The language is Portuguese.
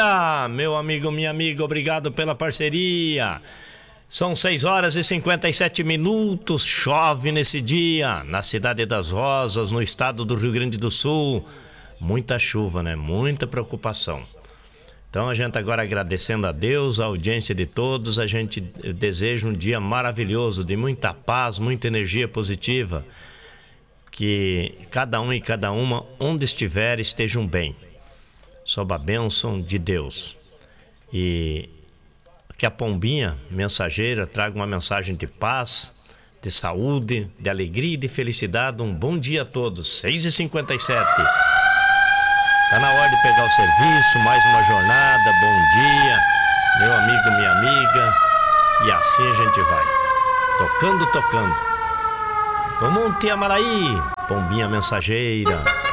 dia, meu amigo, minha amiga, obrigado pela parceria. São 6 horas e 57 minutos, chove nesse dia, na cidade das Rosas, no estado do Rio Grande do Sul. Muita chuva, né? Muita preocupação. Então a gente agora agradecendo a Deus, a audiência de todos, a gente deseja um dia maravilhoso, de muita paz, muita energia positiva. Que cada um e cada uma, onde estiver, estejam bem, sob a bênção de Deus. E que a pombinha mensageira traga uma mensagem de paz, de saúde, de alegria e de felicidade. Um bom dia a todos. 6h57. Tá na hora de pegar o serviço, mais uma jornada. Bom dia, meu amigo, minha amiga. E assim a gente vai, tocando. Do Monte Amaraí, pombinha mensageira.